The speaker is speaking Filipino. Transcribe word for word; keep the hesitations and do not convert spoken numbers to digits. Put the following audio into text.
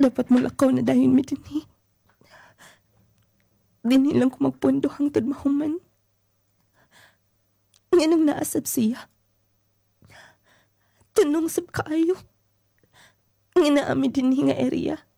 Dapat mo lakaw na dayon mi dinhi. Dinhi lang ko magpundo hangtod mahuman. Nganong naasab siya. Tunong sab kaayo. Nga naami dinhi nga area.